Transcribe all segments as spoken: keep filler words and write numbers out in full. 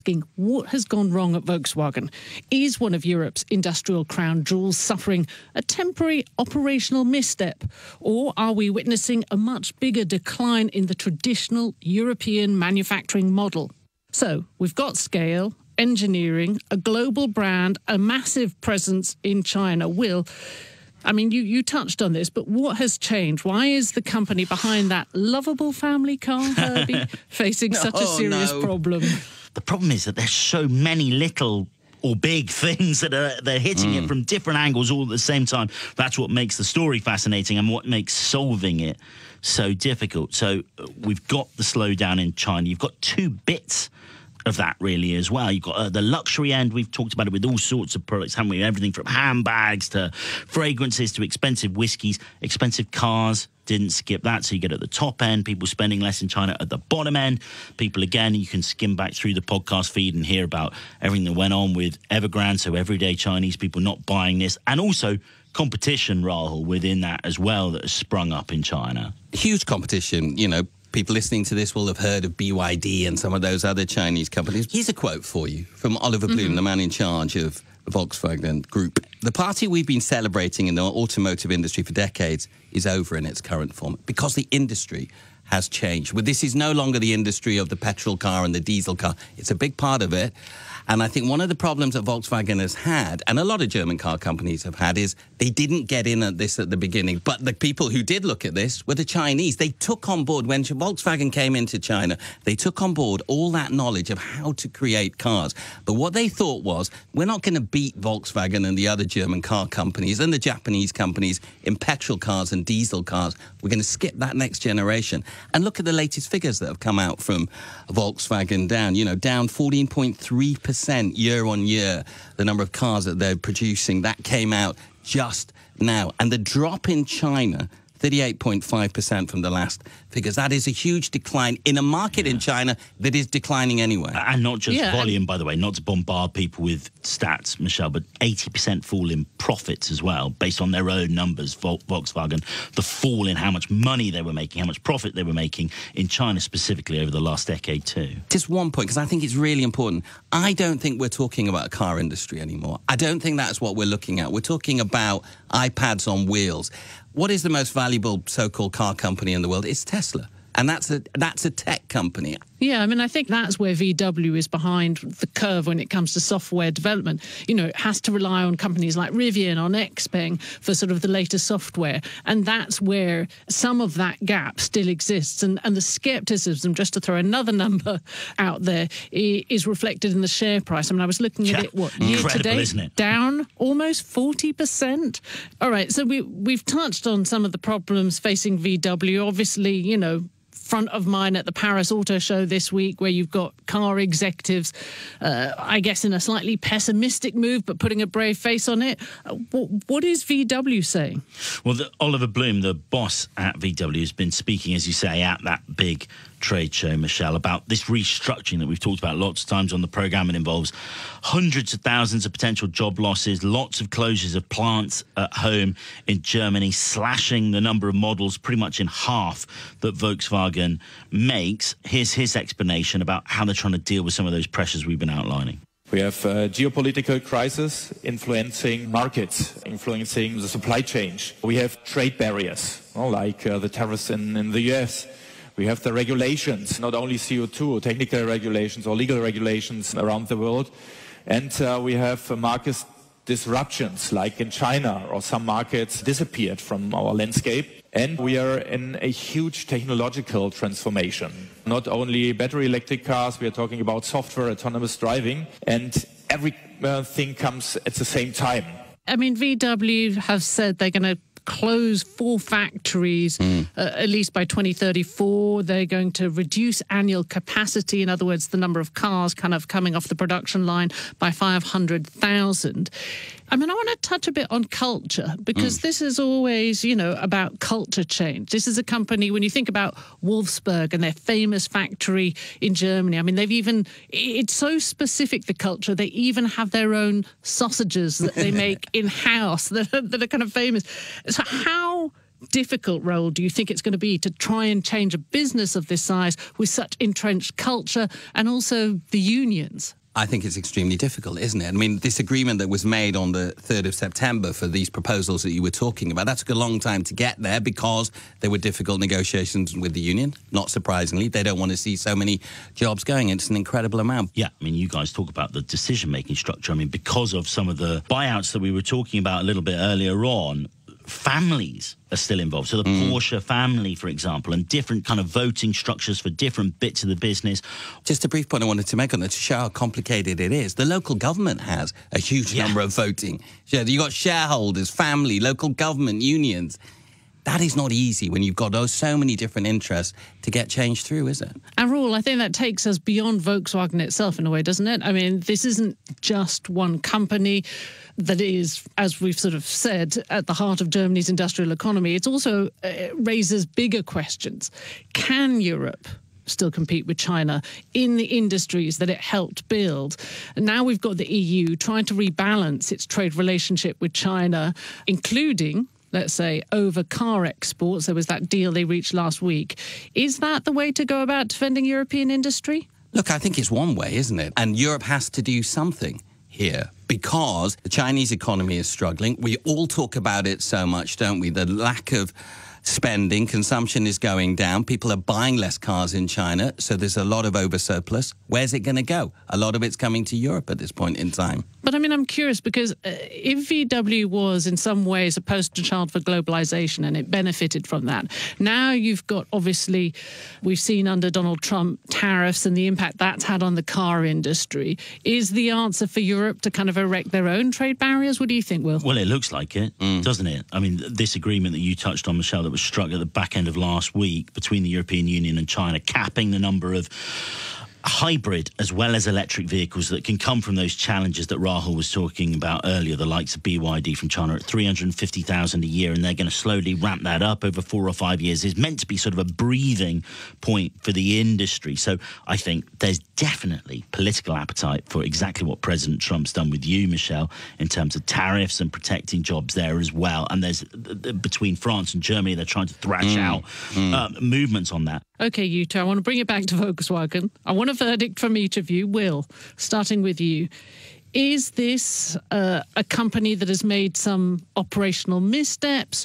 What has gone wrong at Volkswagen? Is one of Europe's industrial crown jewels suffering a temporary operational misstep? Or are we witnessing a much bigger decline in the traditional European manufacturing model? So, we've got scale, engineering, a global brand, a massive presence in China. Will, I mean, you, you touched on this, but what has changed? Why is the company behind that lovable family car, Herbie, facing such a serious no. problem? The problem is that there's so many little or big things that are they're hitting mm. it from different angles all at the same time. That's what makes the story fascinating and what makes solving it so difficult. So uh, we've got the slowdown in China. You've got two bits of that really as well. You've got uh, the luxury end. We've talked about it with all sorts of products, haven't we? Everything from handbags to fragrances to expensive whiskies, expensive cars. Didn't skip that, so you get at the top end, people spending less in China. At the bottom end, people, again, you can skim back through the podcast feed and hear about everything that went on with Evergrande, so everyday Chinese people not buying this, and also competition, Rahul, within that as well that has sprung up in China. Huge competition, you know. People listening to this will have heard of B Y D and some of those other Chinese companies. Here's a quote for you from Oliver Blume, mm-hmm. the man in charge of the Volkswagen Group. The party we've been celebrating in the automotive industry for decades is over in its current form because the industry has changed. Well, this is no longer the industry of the petrol car and the diesel car. It's a big part of it. And I think one of the problems that Volkswagen has had, and a lot of German car companies have had, is they didn't get in at this at the beginning. But the people who did look at this were the Chinese. They took on board, when Volkswagen came into China, they took on board all that knowledge of how to create cars. But what they thought was, we're not going to beat Volkswagen and the other German car companies and the Japanese companies in petrol cars and diesel cars. We're going to skip that next generation. And look at the latest figures that have come out from Volkswagen down, you know, down fourteen point three percent year on year, the number of cars that they're producing. That came out just now. And the drop in China, thirty-eight point five percent from the last figures. That is a huge decline in a market yeah. in China that is declining anyway. And not just yeah. volume, by the way, not to bombard people with stats, Michelle, but eighty percent fall in profits as well, based on their own numbers, Volkswagen. The fall in how much money they were making, how much profit they were making in China specifically over the last decade too. Just one point, because I think it's really important. I don't think we're talking about a car industry anymore. I don't think that's what we're looking at. We're talking about iPads on wheels. What is the most valuable so-called car company in the world? It's Tesla. And that's a that's a tech company. Yeah, I mean, I think that's where V W is behind the curve when it comes to software development. You know, it has to rely on companies like Rivian, on Xpeng for sort of the latest software. And that's where some of that gap still exists. And, and the skepticism, just to throw another number out there, is reflected in the share price. I mean, I was looking yeah. at it, what, year to date? Isn't it? Down almost forty percent. All right, so we, we've touched on some of the problems facing V W. Obviously, you know, front of mind at the Paris Auto Show this week, where you've got car executives, uh, I guess, in a slightly pessimistic move, but putting a brave face on it. Uh, what, what is V W saying? Well, the, Oliver Blume, the boss at V W, has been speaking, as you say, at that big trade show, Michelle, about this restructuring that we've talked about lots of times on the programme. It involves hundreds of thousands of potential job losses, lots of closures of plants at home in Germany, slashing the number of models pretty much in half that Volkswagen makes. Here's his explanation about how they're trying to deal with some of those pressures we've been outlining. We have a geopolitical crisis influencing markets, influencing the supply chain. We have trade barriers, well, like uh, the tariffs in, in the U S. We have the regulations, not only C O two, technical regulations or legal regulations around the world. And uh, we have uh, market disruptions, like in China, or some markets disappeared from our landscape. And we are in a huge technological transformation. Not only battery electric cars, we are talking about software, autonomous driving, and everything comes at the same time. I mean, V W have said they're going to close four factories, mm. uh, at least by twenty thirty-four. They're going to reduce annual capacity, in other words, the number of cars kind of coming off the production line, by five hundred thousand. I mean, I want to touch a bit on culture, because mm. this is always, you know, about culture change. This is a company, when you think about Wolfsburg and their famous factory in Germany, I mean, they've even, it's so specific, the culture, they even have their own sausages that they make in-house that are, that are kind of famous. So how difficult role do you think it's going to be to try and change a business of this size with such entrenched culture and also the unions? I think it's extremely difficult, isn't it? I mean, this agreement that was made on the third of September for these proposals that you were talking about, that took a long time to get there because there were difficult negotiations with the union. Not surprisingly, they don't want to see so many jobs going. It's an incredible amount. Yeah, I mean, you guys talk about the decision-making structure. I mean, because of some of the buyouts that we were talking about a little bit earlier on, families are still involved. So the mm. Porsche family, for example, and different kind of voting structures for different bits of the business. Just a brief point I wanted to make on that to show how complicated it is. The local government has a huge yeah. number of voting. So you've got shareholders, family, local government, unions. That is not easy when you've got those so many different interests to get change through, is it? And Raoul, I think that takes us beyond Volkswagen itself in a way, doesn't it? I mean, this isn't just one company that is, as we've sort of said, at the heart of Germany's industrial economy. It also uh, raises bigger questions. Can Europe still compete with China in the industries that it helped build? And now we've got the E U trying to rebalance its trade relationship with China, including, let's say, over car exports. There was that deal they reached last week. Is that the way to go about defending European industry? Look, I think it's one way, isn't it? And Europe has to do something here because the Chinese economy is struggling. We all talk about it so much, don't we? The lack of spending, consumption is going down. People are buying less cars in China, so there's a lot of oversurplus. Where's it going to go? A lot of it's coming to Europe at this point in time. But I mean, I'm curious because uh, if V W was in some ways a poster child for globalization and it benefited from that, now you've got, obviously, we've seen under Donald Trump tariffs and the impact that's had on the car industry. Is the answer for Europe to kind of erect their own trade barriers? What do you think, Will? Well, it looks like it, mm. doesn't it? I mean, this agreement that you touched on, Michelle, that was struck at the back end of last week between the European Union and China, capping the number of hybrid as well as electric vehicles that can come from those challenges that Rahul was talking about earlier, the likes of B Y D from China at three hundred fifty thousand a year, and they're going to slowly ramp that up over four or five years, is meant to be sort of a breathing point for the industry. So I think there's definitely political appetite for exactly what President Trump's done with you, Michelle, in terms of tariffs and protecting jobs there as well. And there's, between France and Germany, they're trying to thrash mm. out mm. Uh, movements on that. Okay, you two, I want to bring it back to Volkswagen. I want a verdict from each of you. Will, starting with you. Is this uh, a company that has made some operational missteps,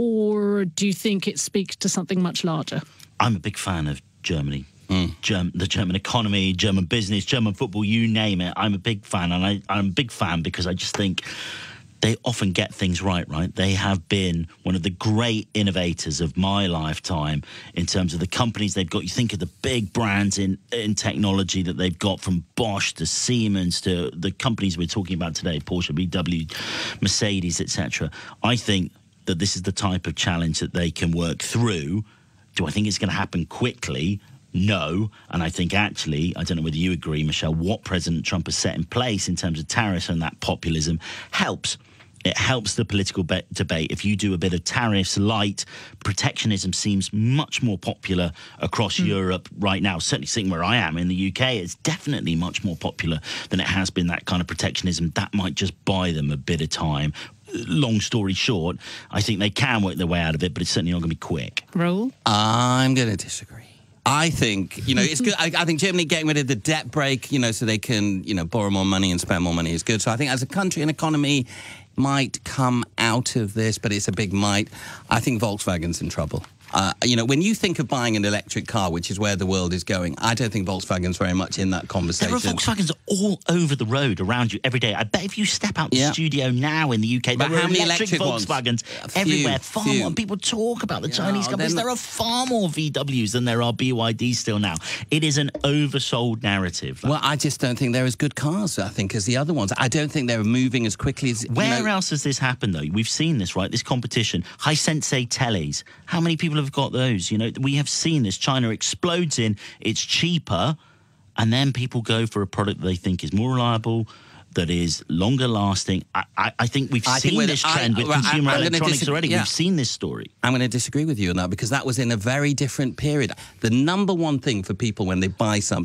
or do you think it speaks to something much larger? I'm a big fan of Germany. Mm. Germ- the German economy, German business, German football, you name it. I'm a big fan, and I, I'm a big fan because I just think they often get things right, right? They have been one of the great innovators of my lifetime in terms of the companies they've got. You think of the big brands in, in technology that they've got, from Bosch to Siemens to the companies we're talking about today, Porsche, B W, Mercedes, et cetera. I think that this is the type of challenge that they can work through. Do I think it's going to happen quickly? No. And I think actually, I don't know whether you agree, Michelle, what President Trump has set in place in terms of tariffs and that populism helps. It helps the political be- debate. If you do a bit of tariffs light, protectionism seems much more popular across mm. Europe right now. Certainly seeing where I am in the U K, it's definitely much more popular than it has been, that kind of protectionism. That might just buy them a bit of time. Long story short, I think they can work their way out of it, but it's certainly not going to be quick. Raoul? I'm going to disagree. I think, you know, it's good. I, I think Germany getting rid of the debt break, you know, so they can, you know, borrow more money and spend more money is good. So I think as a country and economy might come out of this, but it's a big might. I think Volkswagen's in trouble. Uh, you know, when you think of buying an electric car, which is where the world is going, I don't think Volkswagen's very much in that conversation. There are Volkswagens all over the road around you every day. I bet if you step out the yeah. studio now in the U K, there but are how many electric, electric Volkswagens few, everywhere. Far few. more. People talk about the yeah, Chinese companies. Not... There are far more V Ws than there are B Y Ds still now. It is an oversold narrative. Well, I just don't think they're as good cars, I think, as the other ones. I don't think they're moving as quickly as... Where you know... else has this happened, though? We've seen this, right? This competition. Hisense tellies. How many people have got those? You know, we have seen this. China explodes in, it's cheaper, and then people go for a product that they think is more reliable, that is longer lasting. I, I, I think we've I seen think this trend I, with I, consumer I, electronics dis- already. Yeah. We've seen this story. I'm going to disagree with you on that because that was in a very different period. The number one thing for people when they buy something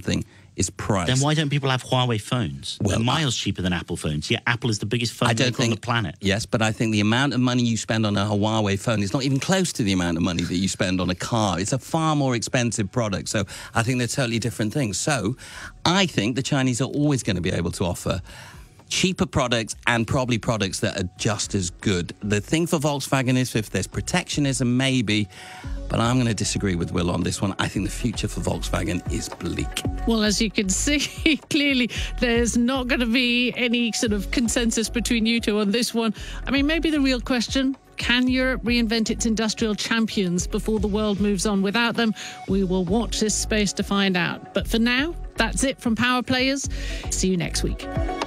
is price. Then why don't people have Huawei phones? Well, They're miles cheaper than Apple phones. Yeah, Apple is the biggest phone I don't maker think, on the planet. Yes, but I think the amount of money you spend on a Huawei phone is not even close to the amount of money that you spend on a car. It's a far more expensive product. So I think they're totally different things. So I think the Chinese are always going to be able to offer cheaper products and probably products that are just as good. The thing for Volkswagen is if there's protectionism, maybe, but I'm going to disagree with Will on this one. I think the future for Volkswagen is bleak. Well, as you can see, clearly there's not going to be any sort of consensus between you two on this one. I mean, maybe the real question, can Europe reinvent its industrial champions before the world moves on without them? We will watch this space to find out. But for now, that's it from Power Players. See you next week.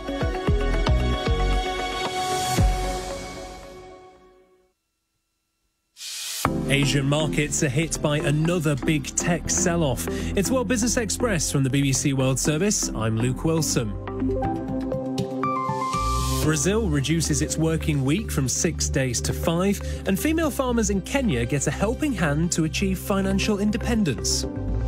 Asian markets are hit by another big tech sell-off. It's World Business Express from the B B C World Service. I'm Luke Wilson. Brazil reduces its working week from six days to five, and female farmers in Kenya get a helping hand to achieve financial independence.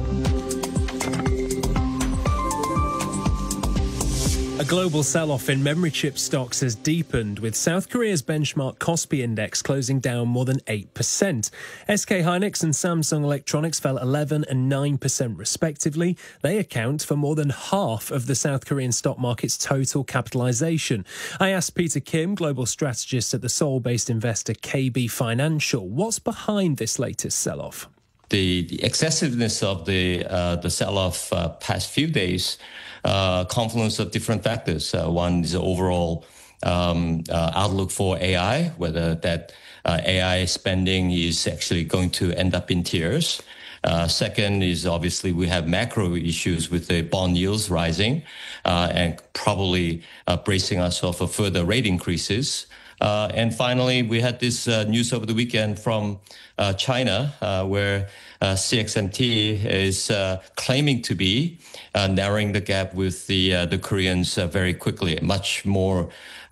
A global sell-off in memory chip stocks has deepened, with South Korea's benchmark Kospi index closing down more than eight percent. S K Hynix and Samsung Electronics fell eleven and nine percent respectively. They account for more than half of the South Korean stock market's total capitalization. I asked Peter Kim, global strategist at the Seoul-based investor K B Financial, what's behind this latest sell-off? The, the excessiveness of the uh, the sell-off uh, past few days, uh, confluence of different factors. Uh, one is the overall um, uh, outlook for A I, whether that uh, A I spending is actually going to end up in tears. Uh, second is obviously we have macro issues with the bond yields rising uh, and probably uh, bracing ourselves for further rate increases. Uh, and finally, we had this uh, news over the weekend from uh, China, uh, where uh, C X M T is uh, claiming to be uh, narrowing the gap with the uh, the Koreans uh, very quickly, much more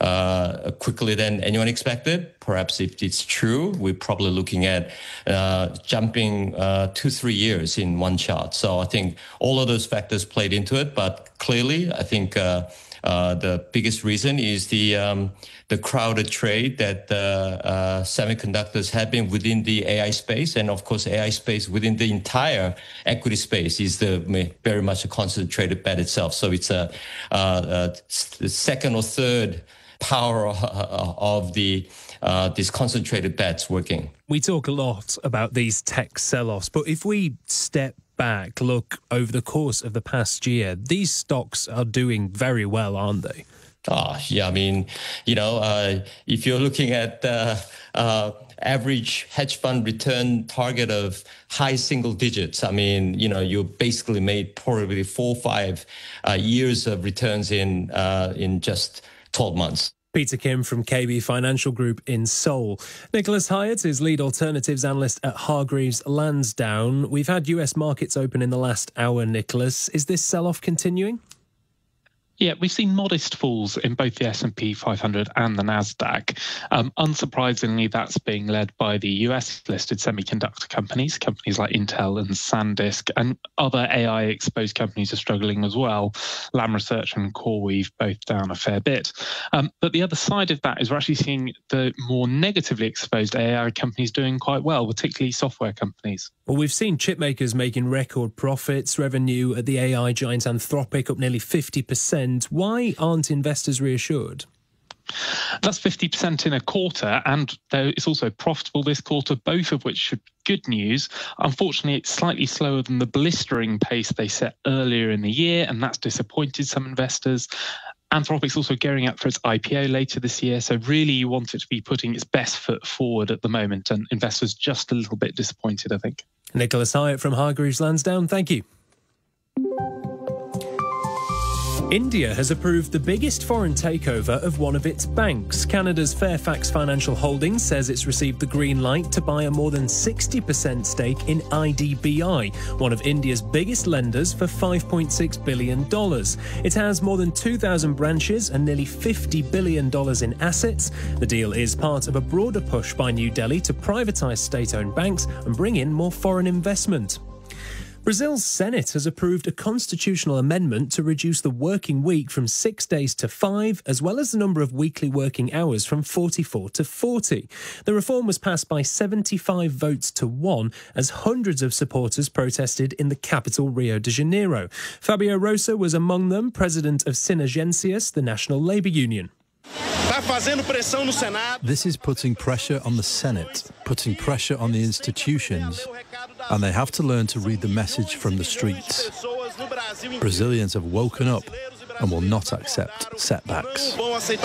uh, quickly than anyone expected. Perhaps if it's true, we're probably looking at uh, jumping uh, two, three years in one shot. So I think all of those factors played into it. But clearly, I think uh, uh, the biggest reason is the um, the crowded trade that uh, uh, semiconductors have been within the A I space. And of course, A I space within the entire equity space is the very much a concentrated bet itself. So it's a, uh, a second or third power of the uh, these concentrated bets working. We talk a lot about these tech sell-offs, but if we step back, look over the course of the past year, these stocks are doing very well, aren't they? Oh, yeah, I mean, you know, uh, if you're looking at the uh, uh, average hedge fund return target of high single digits, I mean, you know, you basically made probably four or five uh, years of returns in uh, in just twelve months. Peter Kim from K B Financial Group in Seoul. Nicholas Hyatt is lead alternatives analyst at Hargreaves Lansdown. We've had U S markets open in the last hour, Nicholas. Is this sell-off continuing? Yeah, we've seen modest falls in both the S and P five hundred and the Nasdaq. Um, unsurprisingly, that's being led by the U S-listed semiconductor companies, companies like Intel and SanDisk, and other A I-exposed companies are struggling as well. Lam Research and CoreWeave both down a fair bit. Um, but the other side of that is we're actually seeing the more negatively exposed A I companies doing quite well, particularly software companies. Well, we've seen chip makers making record profits, revenue at the A I giant Anthropic up nearly fifty percent. Why aren't investors reassured? That's fifty percent in a quarter, and it's also profitable this quarter, both of which should be good news. Unfortunately, it's slightly slower than the blistering pace they set earlier in the year, and that's disappointed some investors. Anthropic's also gearing up for its I P O later this year, so really you want it to be putting its best foot forward at the moment, and investors just a little bit disappointed, I think. Nicholas Hyatt from Hargreaves Lansdown, thank you. India has approved the biggest foreign takeover of one of its banks. Canada's Fairfax Financial Holdings says it's received the green light to buy a more than sixty percent stake in I D B I, one of India's biggest lenders, for five point six billion dollars. It has more than two thousand branches and nearly fifty billion dollars in assets. The deal is part of a broader push by New Delhi to privatise state-owned banks and bring in more foreign investment. Brazil's Senate has approved a constitutional amendment to reduce the working week from six days to five, as well as the number of weekly working hours from forty-four to forty. The reform was passed by seventy-five votes to one, as hundreds of supporters protested in the capital, Rio de Janeiro. Fabio Rosa was among them, president of Sinagencias, the national labour union. This is putting pressure on the Senate, putting pressure on the institutions, and they have to learn to read the message from the streets. Brazilians have woken up and will not accept setbacks.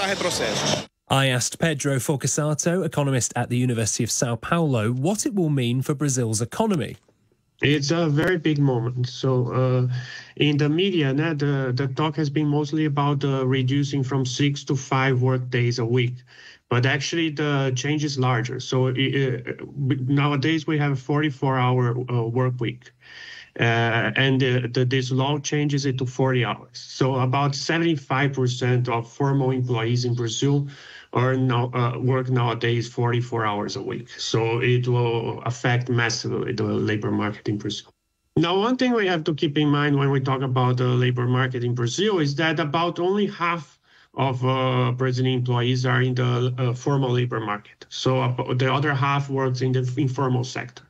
I asked Pedro Forcasato, economist at the University of Sao Paulo, what it will mean for Brazil's economy. It's a very big moment. So uh, in the media, né, the, the talk has been mostly about uh, reducing from six to five work days a week. But actually, the change is larger. So uh, nowadays, we have a forty-four hour uh, work week. Uh, and uh, the, this law changes it to forty hours. So about seventy-five percent of formal employees in Brazil are now uh, work nowadays forty-four hours a week. So it will affect massively the labor market in Brazil. Now, one thing we have to keep in mind when we talk about the labor market in Brazil is that about only half of uh, Brazilian employees are in the uh, formal labor market. So uh, the other half works in the informal sector.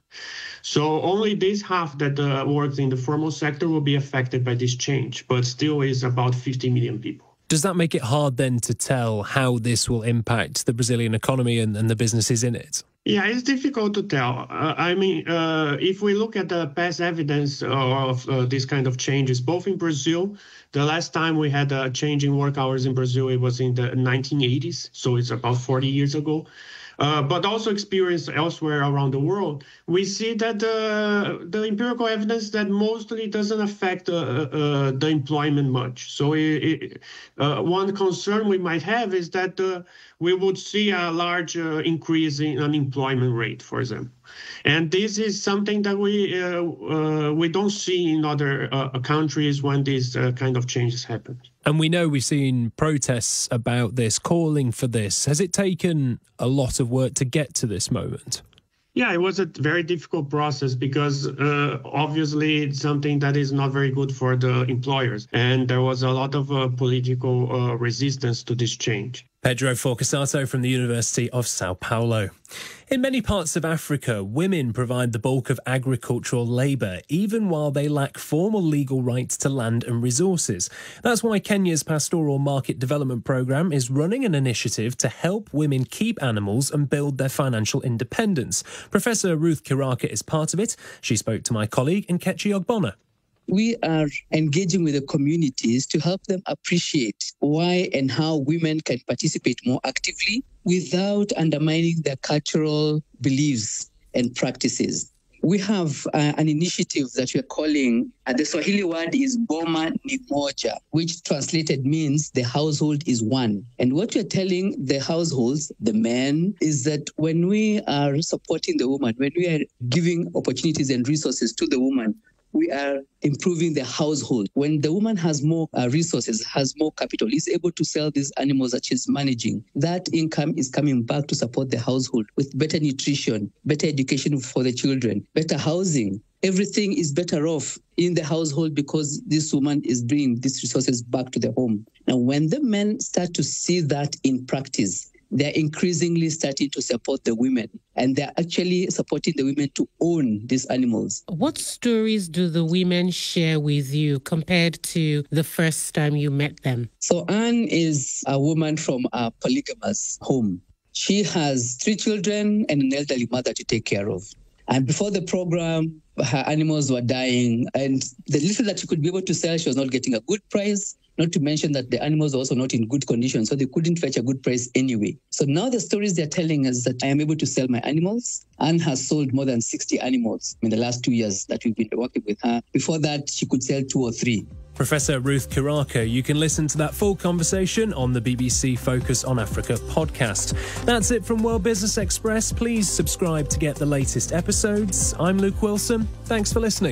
So only this half that uh, works in the formal sector will be affected by this change, but still is about fifty million people. Does that make it hard then to tell how this will impact the Brazilian economy and, and the businesses in it? Yeah, it's difficult to tell. Uh, I mean, uh, if we look at the past evidence of uh, this kind of changes, both in Brazil, the last time we had a change in work hours in Brazil, it was in the nineteen eighties, so it's about forty years ago. Uh, but also experienced elsewhere around the world, we see that uh, the empirical evidence that mostly doesn't affect uh, uh, the employment much. So it, it, uh, one concern we might have is that uh, we would see a large uh, increase in unemployment rate, for example. And this is something that we uh, uh, we don't see in other uh, countries when these uh, kind of changes happen. And we know we've seen protests about this, calling for this. Has it taken a lot of work to get to this moment? Yeah, it was a very difficult process because uh, obviously it's something that is not very good for the employers. And there was a lot of uh, political uh, resistance to this change. Pedro Forcasato from the University of Sao Paulo. In many parts of Africa, women provide the bulk of agricultural labour, even while they lack formal legal rights to land and resources. That's why Kenya's Pastoral Market Development Programme is running an initiative to help women keep animals and build their financial independence. Professor Ruth Kiraka is part of it. She spoke to my colleague Nkechi Ogbonna. We are engaging with the communities to help them appreciate why and how women can participate more actively without undermining their cultural beliefs and practices. We have uh, an initiative that we're calling, uh, the Swahili word is Boma ni Moja, which translated means the household is one. And what we're telling the households, the men, is that when we are supporting the woman, when we are giving opportunities and resources to the woman, we are improving the household. When the woman has more uh, resources, has more capital, is able to sell these animals that she's managing, that income is coming back to support the household with better nutrition, better education for the children, better housing. Everything is better off in the household because this woman is bringing these resources back to the home. Now, when the men start to see that in practice, they're increasingly starting to support the women, and they're actually supporting the women to own these animals. What stories do the women share with you compared to the first time you met them? So Anne is a woman from a polygamous home. She has three children and an elderly mother to take care of. And before the program, her animals were dying, and the little that she could be able to sell, she was not getting a good price. Not to mention that the animals are also not in good condition, so they couldn't fetch a good price anyway. So now the stories they're telling us that I am able to sell my animals. Anne has sold more than sixty animals in the last two years that we've been working with her. Before that, she could sell two or three. Professor Ruth Kiraka, you can listen to that full conversation on the B B C Focus on Africa podcast. That's it from World Business Express. Please subscribe to get the latest episodes. I'm Luke Wilson. Thanks for listening.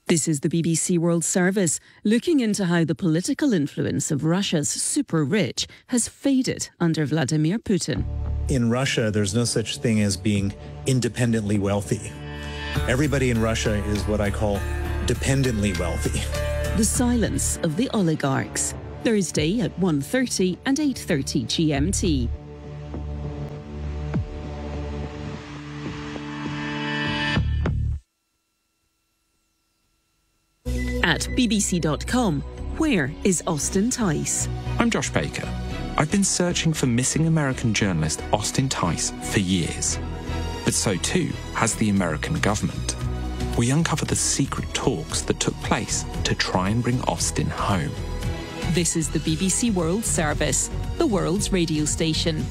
This is the B B C World Service, looking into how the political influence of Russia's super-rich has faded under Vladimir Putin. In Russia, there's no such thing as being independently wealthy. Everybody in Russia is what I call dependently wealthy. The silence of the oligarchs. Thursday at one thirty and eight thirty G M T. At b b c dot com, where is Austin Tice? I'm Josh Baker. I've been searching for missing American journalist Austin Tice for years. But so too has the American government. We uncover the secret talks that took place to try and bring Austin home. This is the B B C World Service, the world's radio station.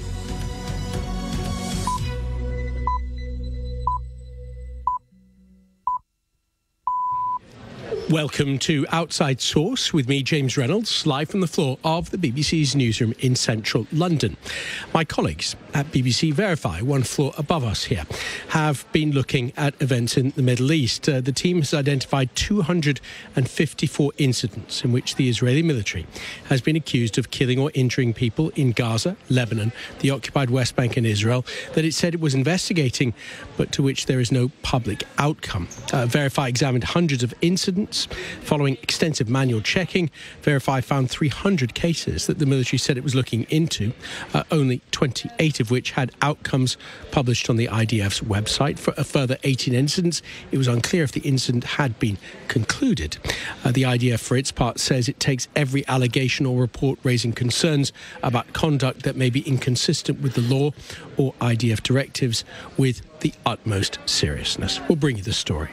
Welcome to Outside Source with me, James Reynolds, live from the floor of the B B C's newsroom in central London. My colleagues at B B C Verify, one floor above us here, have been looking at events in the Middle East. Uh, the team has identified two hundred fifty-four incidents in which the Israeli military has been accused of killing or injuring people in Gaza, Lebanon, the occupied West Bank and Israel, that it said it was investigating, but to which there is no public outcome. Uh, Verify examined hundreds of incidents. Following extensive manual checking, Verify found three hundred cases that the military said it was looking into, uh, only twenty-eight of which had outcomes published on the I D F's website. For a further eighteen incidents, it was unclear if the incident had been concluded. Uh, the I D F, for its part, says it takes every allegation or report raising concerns about conduct that may be inconsistent with the law or I D F directives with the utmost seriousness. We'll bring you the story.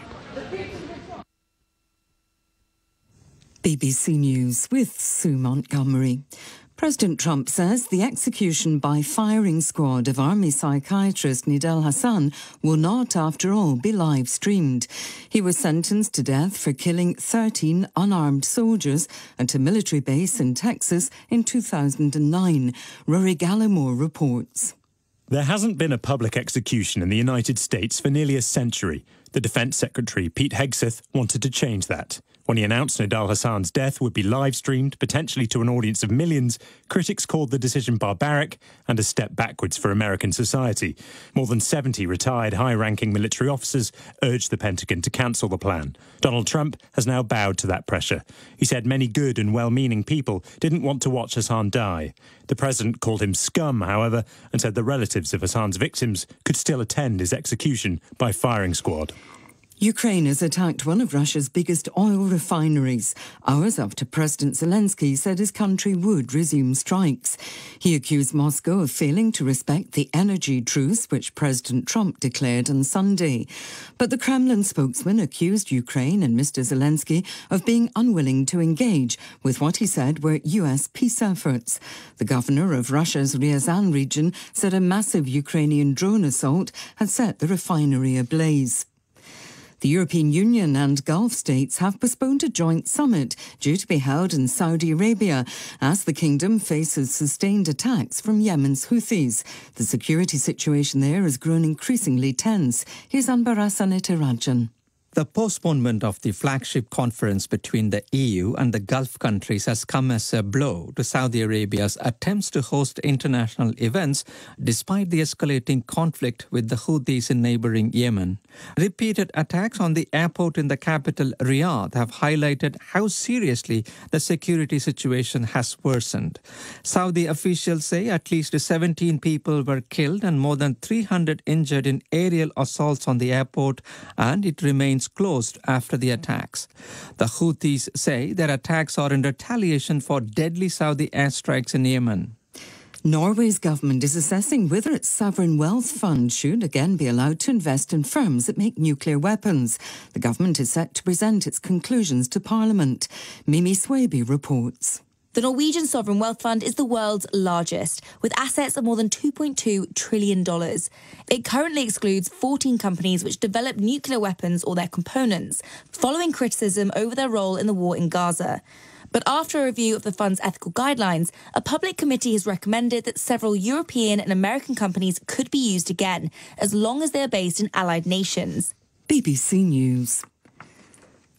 B B C News with Sue Montgomery. President Trump says the execution by firing squad of Army psychiatrist Nidal Hasan will not, after all, be live-streamed. He was sentenced to death for killing thirteen unarmed soldiers at a military base in Texas in two thousand nine. Rory Gallimore reports. There hasn't been a public execution in the United States for nearly a century. The Defense Secretary, Pete Hegseth, wanted to change that. When he announced Nidal Hasan's death would be live-streamed, potentially to an audience of millions, critics called the decision barbaric and a step backwards for American society. More than seventy retired high-ranking military officers urged the Pentagon to cancel the plan. Donald Trump has now bowed to that pressure. He said many good and well-meaning people didn't want to watch Hasan die. The president called him scum, however, and said the relatives of Hasan's victims could still attend his execution by firing squad. Ukraine has attacked one of Russia's biggest oil refineries, hours after President Zelensky said his country would resume strikes. He accused Moscow of failing to respect the energy truce which President Trump declared on Sunday. But the Kremlin spokesman accused Ukraine and Mister Zelensky of being unwilling to engage with what he said were U S peace efforts. The governor of Russia's Ryazan region said a massive Ukrainian drone assault had set the refinery ablaze. The European Union and Gulf states have postponed a joint summit due to be held in Saudi Arabia as the kingdom faces sustained attacks from Yemen's Houthis. The security situation there has grown increasingly tense. Here's Anbarasan Etirajan. The postponement of the flagship conference between the E U and the Gulf countries has come as a blow to Saudi Arabia's attempts to host international events despite the escalating conflict with the Houthis in neighboring Yemen. Repeated attacks on the airport in the capital, Riyadh, have highlighted how seriously the security situation has worsened. Saudi officials say at least seventeen people were killed and more than three hundred injured in aerial assaults on the airport, and it remains closed after the attacks. The Houthis say their attacks are in retaliation for deadly Saudi airstrikes in Yemen. Norway's government is assessing whether its sovereign wealth fund should again be allowed to invest in firms that make nuclear weapons. The government is set to present its conclusions to Parliament. Mimi Swaby reports. The Norwegian Sovereign Wealth Fund is the world's largest, with assets of more than two point two trillion dollars. It currently excludes fourteen companies which develop nuclear weapons or their components, following criticism over their role in the war in Gaza. But after a review of the fund's ethical guidelines, a public committee has recommended that several European and American companies could be used again, as long as they are based in allied nations. B B C News.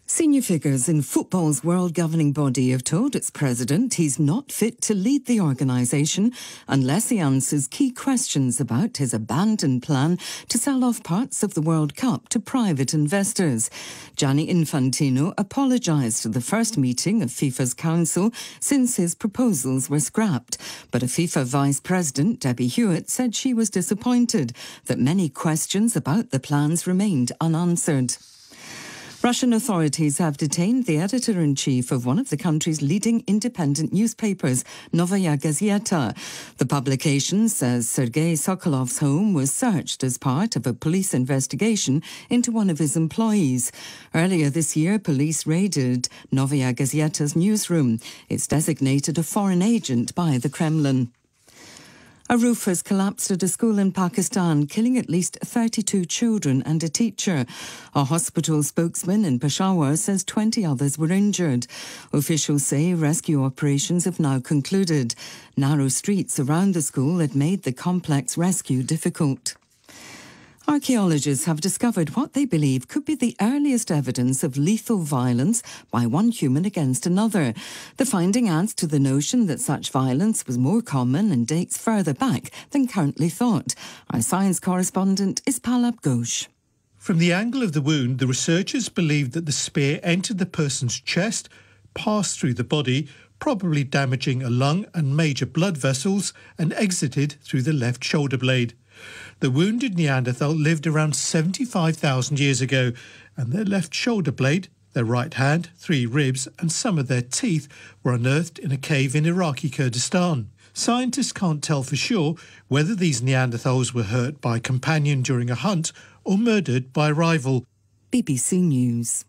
Senior figures in football's world governing body have told its president he's not fit to lead the organisation unless he answers key questions about his abandoned plan to sell off parts of the World Cup to private investors. Gianni Infantino apologised at the first meeting of FIFA's council since his proposals were scrapped. But a FIFA vice president, Debbie Hewitt, said she was disappointed that many questions about the plans remained unanswered. Russian authorities have detained the editor-in-chief of one of the country's leading independent newspapers, Novaya Gazeta. The publication says Sergei Sokolov's home was searched as part of a police investigation into one of his employees. Earlier this year, police raided Novaya Gazeta's newsroom. It's designated a foreign agent by the Kremlin. A roof has collapsed at a school in Pakistan, killing at least thirty-two children and a teacher. A hospital spokesman in Peshawar says twenty others were injured. Officials say rescue operations have now concluded. Narrow streets around the school had made the complex rescue difficult. Archaeologists have discovered what they believe could be the earliest evidence of lethal violence by one human against another. The finding adds to the notion that such violence was more common and dates further back than currently thought. Our science correspondent is Palab Ghosh. From the angle of the wound, the researchers believe that the spear entered the person's chest, passed through the body, probably damaging a lung and major blood vessels, and exited through the left shoulder blade. The wounded Neanderthal lived around seventy-five thousand years ago, and their left shoulder blade, their right hand, three ribs and some of their teeth were unearthed in a cave in Iraqi Kurdistan. Scientists can't tell for sure whether these Neanderthals were hurt by a companion during a hunt or murdered by a rival. B B C News.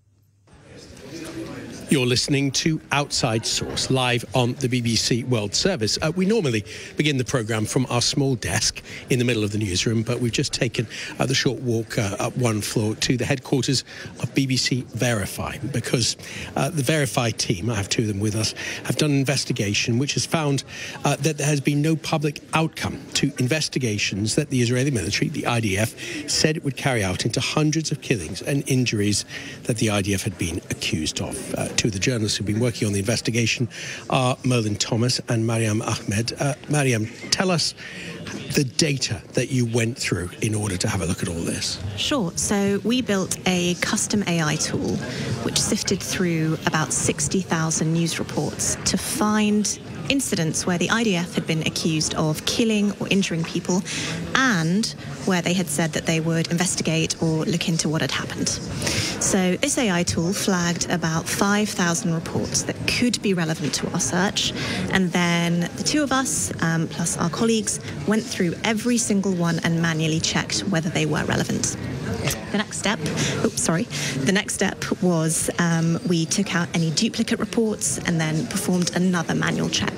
You're listening to Outside Source, live on the B B C World Service. Uh, we normally begin the programme from our small desk in the middle of the newsroom, but we've just taken uh, the short walk uh, up one floor to the headquarters of B B C Verify, because uh, the Verify team, I have two of them with us, have done an investigation which has found uh, that there has been no public outcome to investigations that the Israeli military, the I D F, said it would carry out into hundreds of killings and injuries that the I D F had been accused of. Uh, Two of the journalists who've been working on the investigation are Merlin Thomas and Mariam Ahmed. Uh, Mariam, tell us the data that you went through in order to have a look at all this. Sure. So we built a custom A I tool which sifted through about sixty thousand news reports to find incidents where the I D F had been accused of killing or injuring people, and where they had said that they would investigate or look into what had happened. So this A I tool flagged about five thousand reports that could be relevant to our search, and then the two of us, um, plus our colleagues, went through every single one and manually checked whether they were relevant. The next step, oops, sorry, the next step was um, we took out any duplicate reports and then performed another manual check.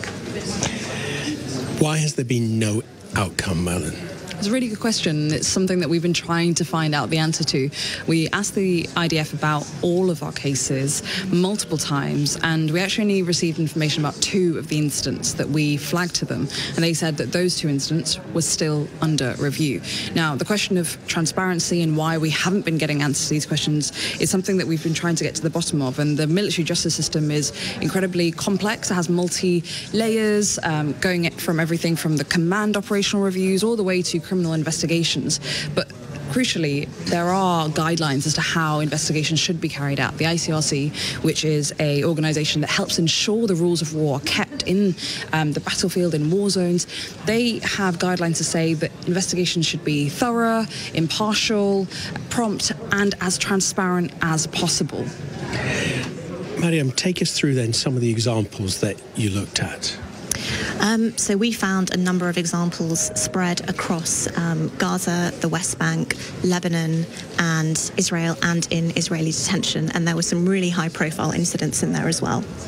Why has there been no outcome, Merlin? It's a really good question. It's something that we've been trying to find out the answer to. We asked the I D F about all of our cases multiple times, and we actually only received information about two of the incidents that we flagged to them, and they said that those two incidents were still under review. Now, the question of transparency and why we haven't been getting answers to these questions is something that we've been trying to get to the bottom of, and the military justice system is incredibly complex. It has multi-layers, um, going from everything from the command operational reviews all the way to criminal investigations. But crucially, there are guidelines as to how investigations should be carried out. The I C R C, which is an organisation that helps ensure the rules of war are kept in um, the battlefield, in war zones, they have guidelines to say that investigations should be thorough, impartial, prompt, and as transparent as possible. Mariam, take us through then some of the examples that you looked at. Um, so we found a number of examples spread across um, Gaza, the West Bank, Lebanon, and Israel, and in Israeli detention. And there were some really high-profile incidents in there as well.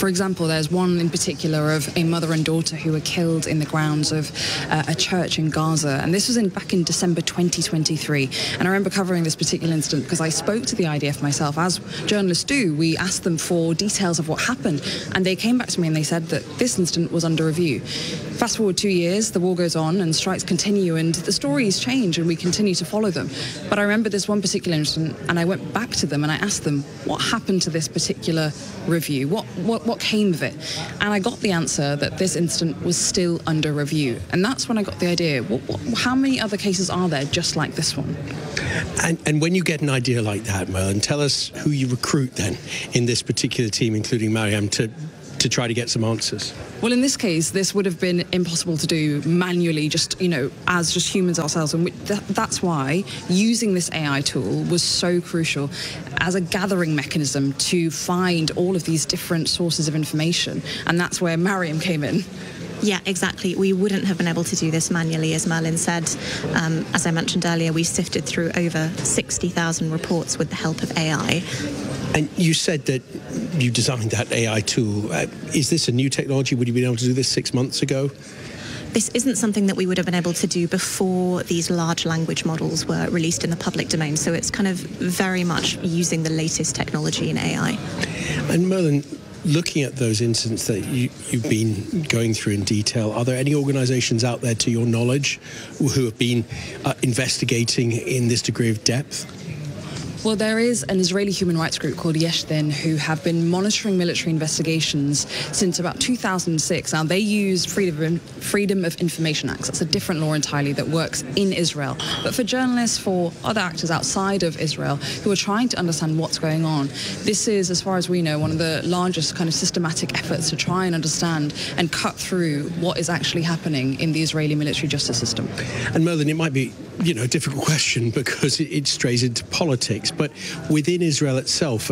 For example, there's one in particular of a mother and daughter who were killed in the grounds of uh, a church in Gaza. And this was in back in December twenty twenty-three. And I remember covering this particular incident because I spoke to the I D F myself. As journalists do, we asked them for details of what happened. And they came back to me and they said that this incident was under review. Fast forward two years, the war goes on and strikes continue and the stories change and we continue to follow them. But I remember this one particular incident and I went back to them and I asked them, what happened to this particular review? What, what, what came of it? And I got the answer that this incident was still under review. And that's when I got the idea, what, what, how many other cases are there just like this one? And, and when you get an idea like that, Merlin, tell us who you recruit then in this particular team, including Mariam, to to try to get some answers? Well, in this case, this would have been impossible to do manually, just, you know, as just humans ourselves. And we, th that's why using this A I tool was so crucial as a gathering mechanism to find all of these different sources of information. And that's where Mariam came in. Yeah, exactly. We wouldn't have been able to do this manually, as Merlin said. Um, as I mentioned earlier, we sifted through over sixty thousand reports with the help of A I. And you said that you designed that A I tool. Uh, is this a new technology? Would you be able to do this six months ago? This isn't something that we would have been able to do before these large language models were released in the public domain. So it's kind of very much using the latest technology in A I. And Merlin, looking at those incidents that you, you've been going through in detail, are there any organisations out there, to your knowledge, who have been uh, investigating in this degree of depth? Well, there is an Israeli human rights group called Yesh Din who have been monitoring military investigations since about two thousand six. Now, they use Freedom, Freedom of Information Act. That's a different law entirely that works in Israel. But for journalists, for other actors outside of Israel who are trying to understand what's going on, this is, as far as we know, one of the largest kind of systematic efforts to try and understand and cut through what is actually happening in the Israeli military justice system. And Merlin, it might be, you know, a difficult question because it, it strays into politics. But within Israel itself,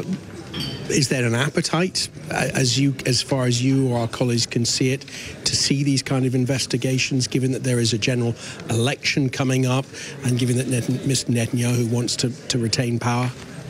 is there an appetite, as you, as far as you or our colleagues can see it, to see these kind of investigations, given that there is a general election coming up and given that Net- Mister Netanyahu wants to, to retain power?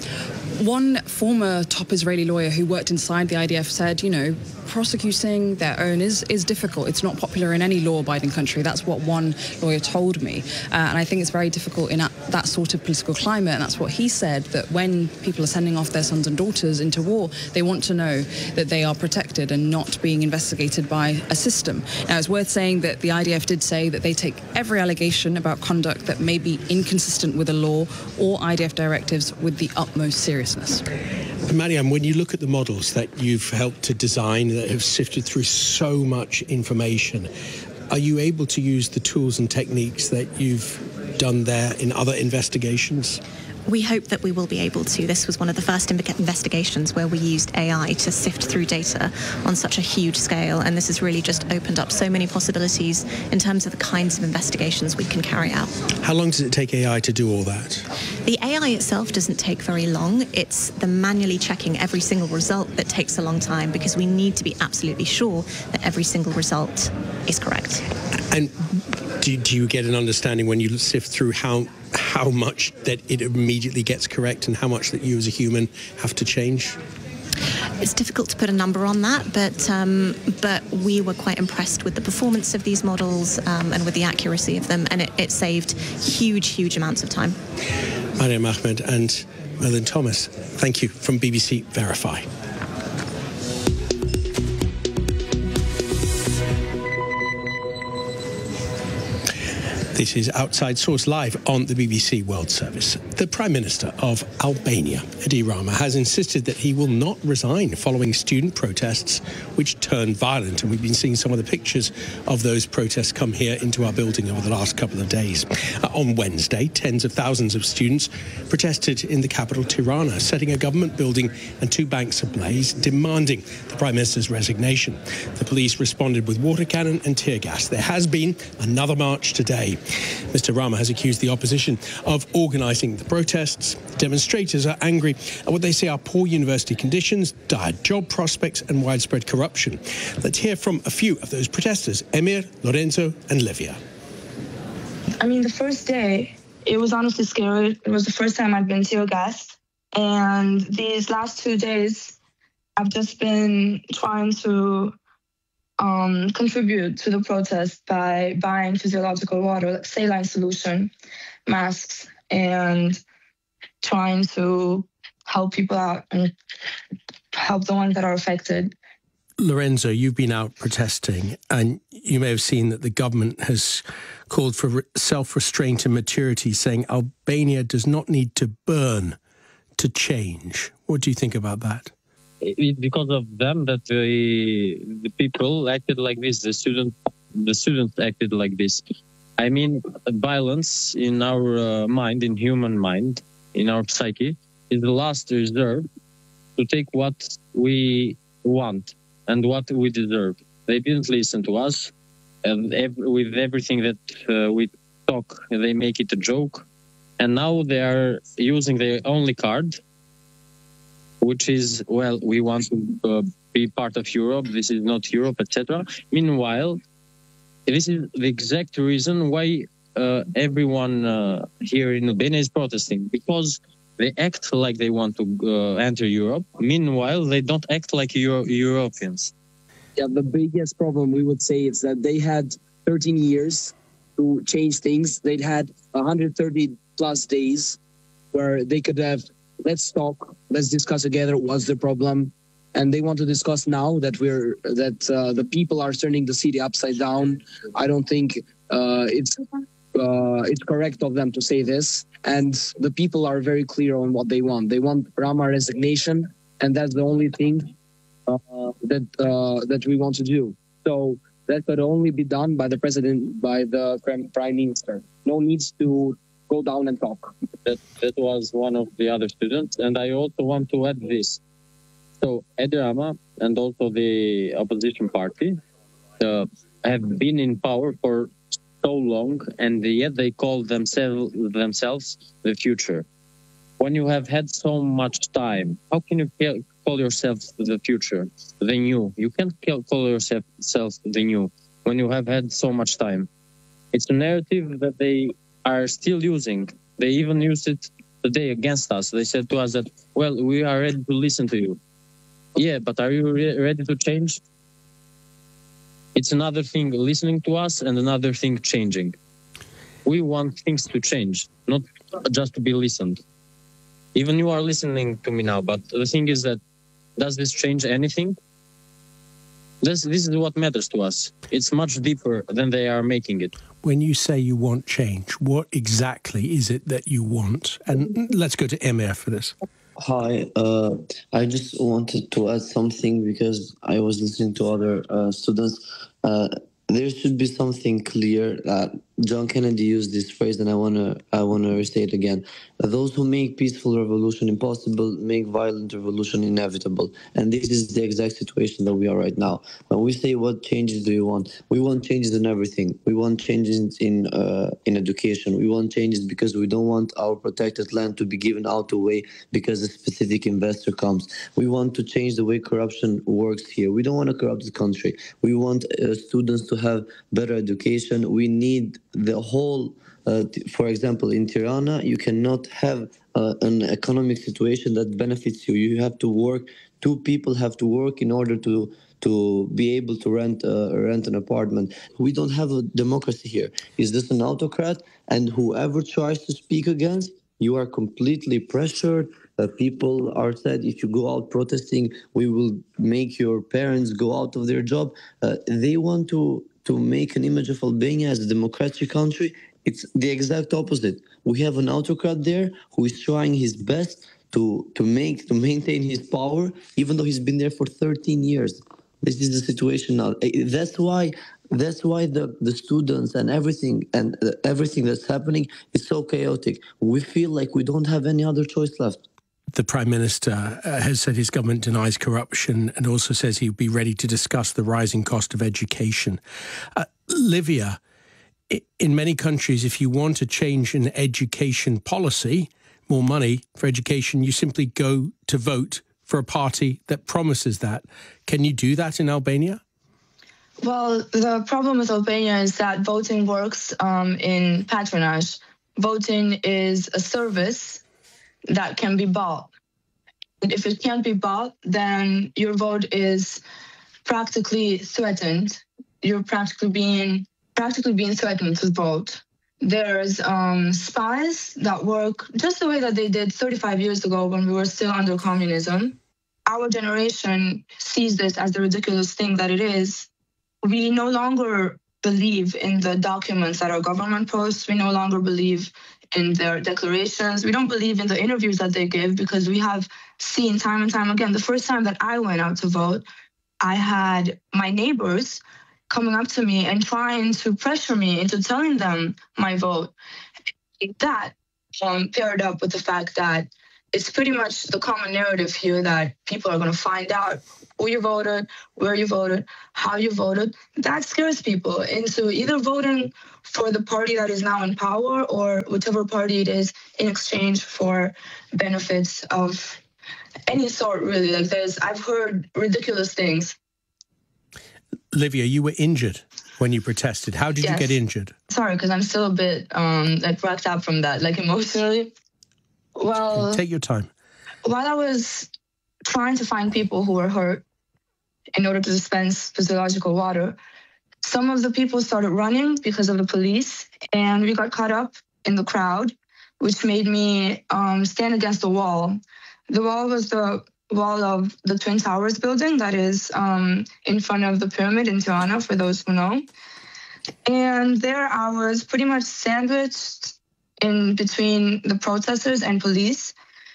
One former top Israeli lawyer who worked inside the I D F said, you know, prosecuting their own is, is difficult. It's not popular in any law-abiding country. That's what one lawyer told me. Uh, and I think it's very difficult in a, that sort of political climate. And that's what he said, that when people are sending off their sons and daughters into war, they want to know that they are protected and not being investigated by a system. Now, it's worth saying that the I D F did say that they take every allegation about conduct that may be inconsistent with the law or I D F directives with the utmost seriousness. Mariam, when you look at the models that you've helped to design that have sifted through so much information, are you able to use the tools and techniques that you've done there in other investigations? We hope that we will be able to. This was one of the first investigations where we used A I to sift through data on such a huge scale, and this has really just opened up so many possibilities in terms of the kinds of investigations we can carry out. How long does it take A I to do all that? The A I itself doesn't take very long. It's the manually checking every single result that takes a long time, because we need to be absolutely sure that every single result is correct. And do, do you get an understanding when you sift through how how much that it immediately gets correct and how much that you as a human have to change? It's difficult to put a number on that, but um, but we were quite impressed with the performance of these models um, and with the accuracy of them, and it, it saved huge, huge amounts of time. Mariam Ahmed and Merlin Thomas, thank you from B B C Verify. This is Outside Source Live on the B B C World Service. The Prime Minister of Albania, Edi Rama, has insisted that he will not resign following student protests which turned violent. And we've been seeing some of the pictures of those protests come here into our building over the last couple of days. Uh, on Wednesday, tens of thousands of students protested in the capital, Tirana, setting a government building and two banks ablaze, demanding the Prime Minister's resignation. The police responded with water cannon and tear gas. There has been another march today. Mister Rama has accused the opposition of organising the protests. Demonstrators are angry at what they say are poor university conditions, dire job prospects and widespread corruption. Let's hear from a few of those protesters, Emir, Lorenzo and Livia. I mean, the first day, it was honestly scary. It was the first time I'd been tear gassed. And these last two days, I've just been trying to um, contribute to the protest by buying physiological water, like saline solution, masks, and trying to help people out and help the ones that are affected. Lorenzo, you've been out protesting, and you may have seen that the government has called for self-restraint and maturity, saying Albania does not need to burn to change. What do you think about that? It's because of them that the, the people acted like this. The student, the students acted like this. I mean, violence in our uh, mind, in human mind, in our psyche, is the last resort to take what we want and what we deserve. They didn't listen to us, and ev with everything that uh, we talk, they make it a joke. And now they are using their only card, which is, well, we want to uh, be part of Europe, this is not Europe, et cetera. Meanwhile, this is the exact reason why uh, everyone uh, here in Albania is protesting, because they act like they want to uh, enter Europe. Meanwhile, they don't act like Euro Europeans. Yeah, the biggest problem we would say is that they had thirteen years to change things. They'd had one hundred thirty plus days where they could have, let's talk, let's discuss together what's the problem. And they want to discuss now that we're that uh, the people are turning the city upside down. I don't think uh, it's uh, it's correct of them to say this. And the people are very clear on what they want. They want Rama resignation, and that's the only thing uh, that uh, that we want to do. So that could only be done by the president, by the prime minister. No needs to go down and talk. That that was one of the other students, and I also want to add this. So Edi Rama and also the opposition party uh, have been in power for so long, and yet they call themselves themselves the future. When you have had so much time, how can you call yourself the future, the new? You can't call yourself the new when you have had so much time. It's a narrative that they are still using. They even used it today against us. They said to us that, well, we are ready to listen to you. Yeah, but are you re ready to change? It's another thing listening to us and another thing changing. We want things to change, not just to be listened. Even you are listening to me now, but the thing is that, does this change anything? This, this is what matters to us. It's much deeper than they are making it. When you say you want change, what exactly is it that you want? And let's go to Emir for this. Hi, uh, I just wanted to add something because I was listening to other uh, students. Uh, there should be something clear that John Kennedy used this phrase, and I wanna I wanna restate it again. Those who make peaceful revolution impossible make violent revolution inevitable, and this is the exact situation that we are right now. When we say what changes do you want, we want changes in everything. We want changes in uh, in education. We want changes because we don't want our protected land to be given out away because a specific investor comes. We want to change the way corruption works here. We don't want to corrupt the country. We want uh, students to have better education. We need the whole, uh, for example, in Tirana, you cannot have uh, an economic situation that benefits you. You have to work, two people have to work in order to to be able to rent uh, rent an apartment. We don't have a democracy here. Is this an autocrat? And whoever tries to speak against, you are completely pressured. Uh, people are said, if you go out protesting, we will make your parents go out of their job. Uh, they want to to make an image of Albania as a democratic country. It's the exact opposite. We have an autocrat there who is trying his best to to make to maintain his power, even though he's been there for thirteen years. This is the situation now. That's why that's why the the students and everything and uh, everything that's happening is so chaotic. We feel like we don't have any other choice left. The Prime Minister uh, has said his government denies corruption and also says he'd be ready to discuss the rising cost of education. Uh, Livia, in many countries, if you want to change an education policy, more money for education, you simply go to vote for a party that promises that. Can you do that in Albania? Well, the problem with Albania is that voting works um, in patronage. Voting is a service that can be bought. And if it can't be bought, then your vote is practically threatened. You're practically being practically being threatened to vote. There's um, spies that work just the way that they did thirty-five years ago when we were still under communism. Our generation sees this as the ridiculous thing that it is. We no longer believe in the documents that our government posts. We no longer believe in their declarations. We don't believe in the interviews that they give because we have seen time and time again. The first time that I went out to vote, I had my neighbors coming up to me and trying to pressure me into telling them my vote. That um, paired up with the fact that it's pretty much the common narrative here that people are going to find out who you voted, where you voted, how you voted. That scares people into either voting for the party that is now in power or whichever party it is in exchange for benefits of any sort, really. Like there's, I've heard ridiculous things. Livia, you were injured when you protested. How did yes. you get injured? Sorry, because I'm still a bit um, like wrecked up from that, like emotionally. Well, take your time. While I was trying to find people who were hurt in order to dispense physiological water, some of the people started running because of the police, and we got caught up in the crowd, which made me um, stand against the wall. The wall was the wall of the Twin Towers building that is um, in front of the pyramid in Tirana, for those who know. And there I was pretty much sandwiched in between the protesters and police,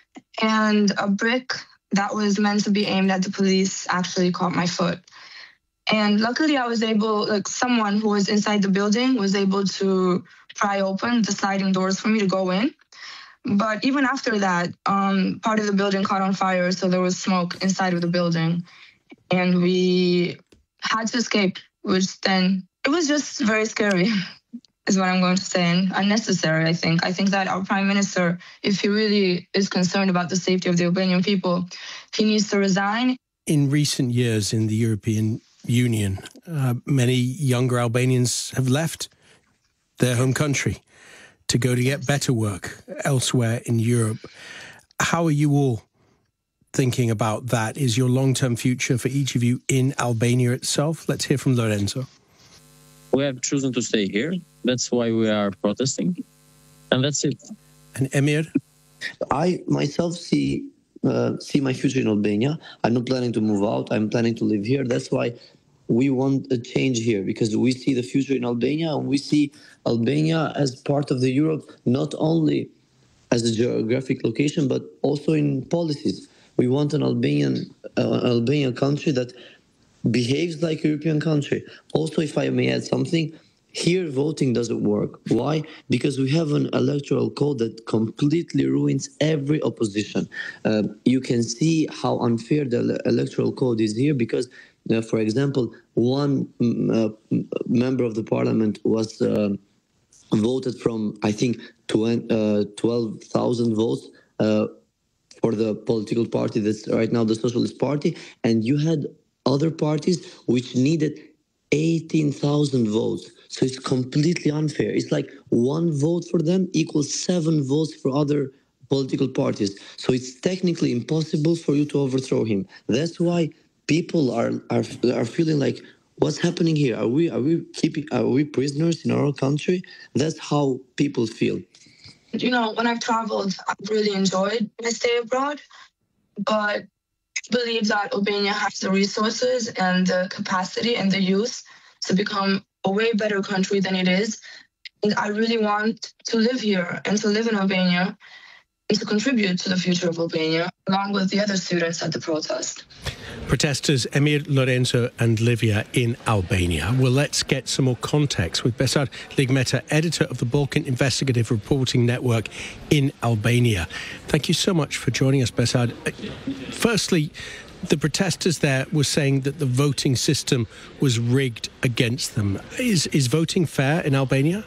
and a brick that was meant to be aimed at the police actually caught my foot. And luckily I was able, like someone who was inside the building was able to pry open the sliding doors for me to go in. But even after that, um, part of the building caught on fire, so there was smoke inside of the building. And we had to escape, which then, it was just very scary, is what I'm going to say, and unnecessary, I think. I think that our Prime Minister, if he really is concerned about the safety of the Albanian people, he needs to resign. In recent years in the European Union, uh, many younger Albanians have left their home country to go to get better work elsewhere in Europe. How are you all thinking about that? Is your long-term future for each of you in Albania itself? Let's hear from Lorenzo. We have chosen to stay here. That's why we are protesting. And that's it. And Emir? I myself see uh, see my future in Albania. I'm not planning to move out. I'm planning to live here. That's why we want a change here, because we see the future in Albania, and we see Albania as part of the Europe, not only as a geographic location, but also in policies. We want an Albanian, uh, Albanian country that behaves like a European country. Also, if I may add something, here voting doesn't work. Why? Because we have an electoral code that completely ruins every opposition. Uh, you can see how unfair the electoral code is here, because Uh, for example, one uh, member of the parliament was uh, voted from, I think, twelve thousand votes uh, for the political party that's right now the Socialist Party. And you had other parties which needed eighteen thousand votes. So it's completely unfair. It's like one vote for them equals seven votes for other political parties. So it's technically impossible for you to overthrow him. That's why people are, are are feeling like, what's happening here? Are we are we keeping are we prisoners in our country? That's how people feel. You know, when I've traveled, I've really enjoyed my stay abroad, but I believe that Albania has the resources and the capacity and the youth to become a way better country than it is. And I really want to live here and to live in Albania and to contribute to the future of Albania, along with the other students at the protest. Protesters Emir, Lorenzo and Livia in Albania. Well, let's get some more context with Besart Ligmeta, editor of the Balkan Investigative Reporting Network in Albania. Thank you so much for joining us, Besart. Firstly, the protesters there were saying that the voting system was rigged against them. Is, is voting fair in Albania?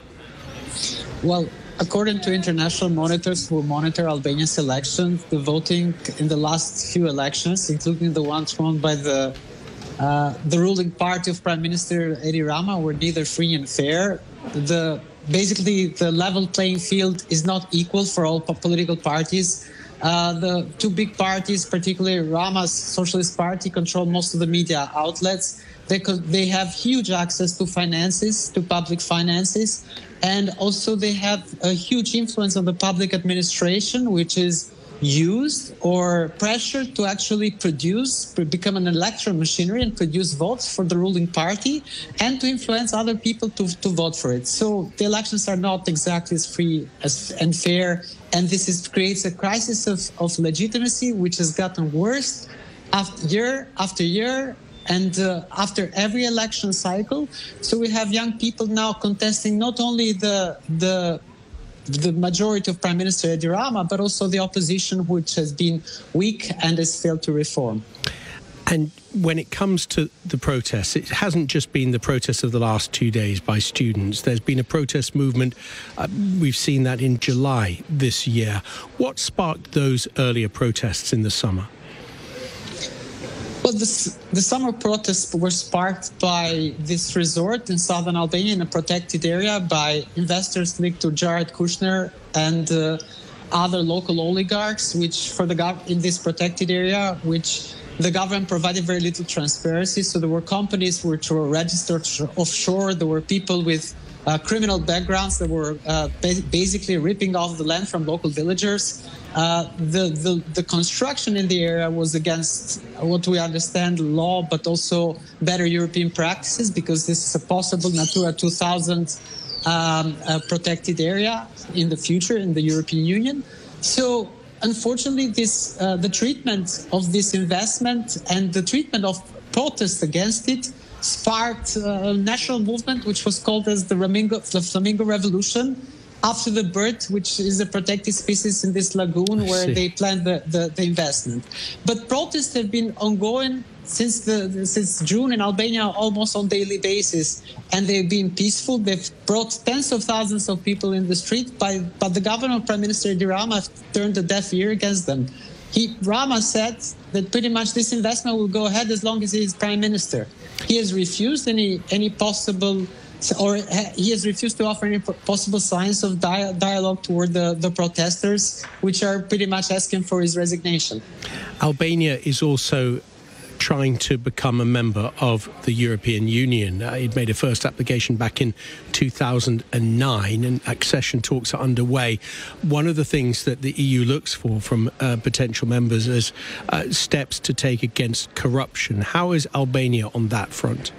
Well, according to international monitors who monitor Albania's elections, the voting in the last few elections, including the ones won by the uh, the ruling party of Prime Minister Edi Rama, were neither free and fair. The basically the level playing field is not equal for all political parties. Uh, the two big parties, particularly Rama's Socialist Party, control most of the media outlets. They, co- they have huge access to finances, to public finances, and also they have a huge influence on the public administration, which is used or pressured to actually produce, become an electoral machinery and produce votes for the ruling party and to influence other people to, to vote for it. So the elections are not exactly as free as, and fair, and this is, creates a crisis of, of legitimacy, which has gotten worse after year after year and uh, after every election cycle. So we have young people now contesting not only the the the majority of Prime Minister Edi Rama, but also the opposition, which has been weak and has failed to reform. And when it comes to the protests, it hasn't just been the protests of the last two days by students. There's been a protest movement. Uh, we've seen that in July this year. What sparked those earlier protests in the summer? Well, the, the summer protests were sparked by this resort in southern Albania in a protected area by investors linked to Jared Kushner and uh, other local oligarchs, which for the gov- in this protected area, which the government provided very little transparency. So there were companies which were registered offshore. There were people with uh, criminal backgrounds that were uh, ba- basically ripping off the land from local villagers. Uh, the, the, the construction in the area was against what we understand law, but also better European practices, because this is a possible Natura two thousand um, uh, protected area in the future in the European Union. So unfortunately, this uh, the treatment of this investment and the treatment of protests against it sparked a national movement which was called as the Flamingo, the Flamingo Revolution, after the bird, which is a protected species in this lagoon where they planned the, the, the investment. But protests have been ongoing since the since June in Albania almost on daily basis, and they've been peaceful. They've brought tens of thousands of people in the street, by, but the government, Prime Minister Edi Rama, turned a deaf ear against them. He, Rama said that pretty much this investment will go ahead as long as he is Prime Minister. He has refused any any possible or he has refused to offer any possible signs of dia- dialogue toward the, the protesters, which are pretty much asking for his resignation. Albania is also trying to become a member of the European Union. Uh, it made a first application back in two thousand nine, and accession talks are underway. One of the things that the E U looks for from uh, potential members is uh, steps to take against corruption. How is Albania on that front?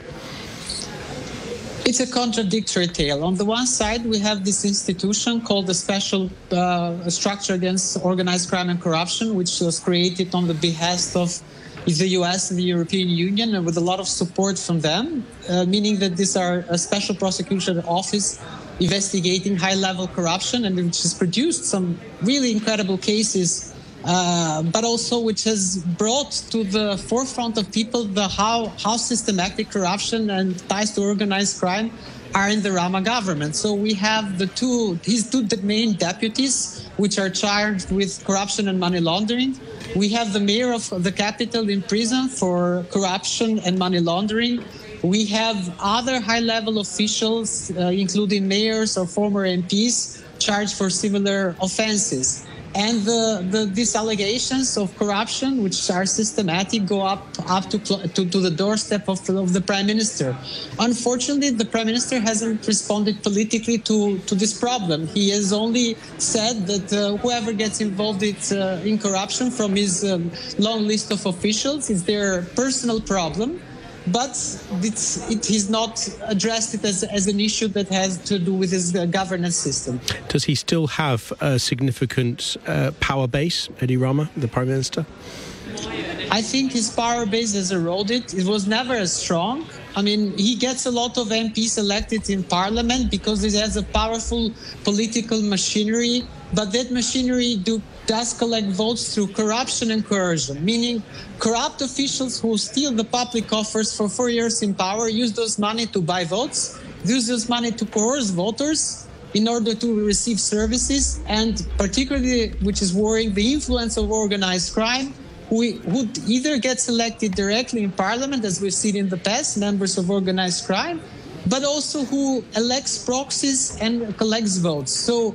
It's a contradictory tale. On the one side, we have this institution called the Special uh, Structure Against Organized Crime and Corruption, which was created on the behest of the U S and the European Union, and with a lot of support from them, uh, meaning that these are a special prosecution office investigating high-level corruption, and which has produced some really incredible cases, uh, but also which has brought to the forefront of people the how, how systematic corruption and ties to organized crime are in the Rama government. So we have the two, his two main deputies, which are charged with corruption and money laundering. We have the mayor of the capital in prison for corruption and money laundering. We have other high-level officials, uh, including mayors or former M Ps, charged for similar offenses. And the, the, these allegations of corruption, which are systematic, go up up to to, to the doorstep of the, of the Prime Minister. Unfortunately, the Prime Minister hasn't responded politically to, to this problem. He has only said that uh, whoever gets involved in, uh, in corruption from his um, long list of officials is their personal problem. But it's, it has not addressed it as, as an issue that has to do with his uh, governance system. Does he still have a significant uh, power base, Edi Rama, the Prime Minister? I think his power base has eroded. It was never as strong. I mean, he gets a lot of M Ps elected in parliament because he has a powerful political machinery, but that machinery do, does collect votes through corruption and coercion, meaning corrupt officials who steal the public coffers for four years in power, use those money to buy votes, use those money to coerce voters in order to receive services, and particularly, which is worrying, the influence of organized crime, who would either gets elected directly in parliament, as we've seen in the past, members of organized crime, but also who elects proxies and collects votes. So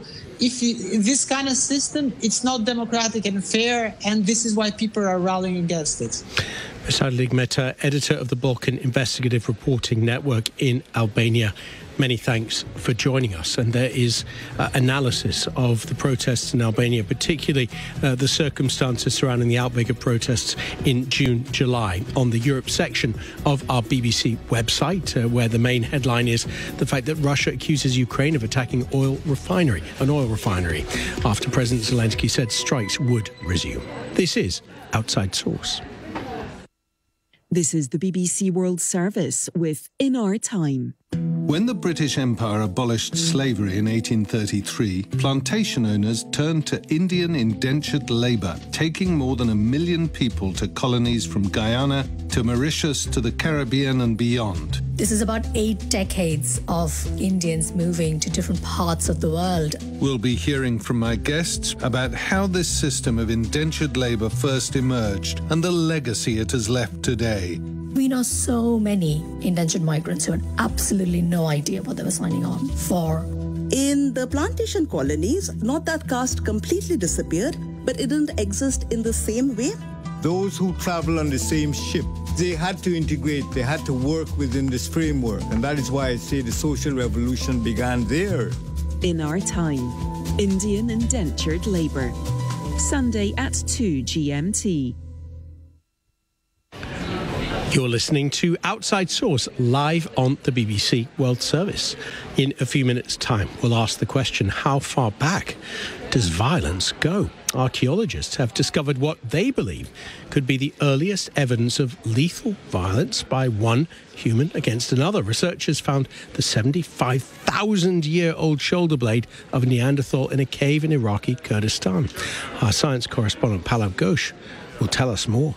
if you, this kind of system, it's not democratic and fair, and this is why people are rallying against it. Sadlig Mehta, editor of the Balkan Investigative Reporting Network in Albania. Many thanks for joining us. And there is uh, analysis of the protests in Albania, particularly uh, the circumstances surrounding the outbreak of protests in June, July, on the Europe section of our B B C website, uh, where the main headline is the fact that Russia accuses Ukraine of attacking oil refinery, an oil refinery, after President Zelensky said strikes would resume. This is Outside Source. This is the B B C World Service with In Our Time. When the British Empire abolished slavery in eighteen thirty-three, plantation owners turned to Indian indentured labour, taking more than a million people to colonies from Guyana to Mauritius to the Caribbean and beyond. This is about eight decades of Indians moving to different parts of the world. We'll be hearing from my guests about how this system of indentured labour first emerged and the legacy it has left today. We know so many indentured migrants who had absolutely no idea what they were signing on for. In the plantation colonies, not that caste completely disappeared, but it didn't exist in the same way. Those who travel on the same ship, they had to integrate, they had to work within this framework. And that is why I say the social revolution began there. In Our Time, Indian indentured labour. Sunday at two G M T. You're listening to Outside Source live on the B B C World Service. In a few minutes' time, we'll ask the question, how far back does violence go? Archaeologists have discovered what they believe could be the earliest evidence of lethal violence by one human against another. Researchers found the seventy-five thousand year old shoulder blade of a Neanderthal in a cave in Iraqi Kurdistan. Our science correspondent Pallav Ghosh will tell us more.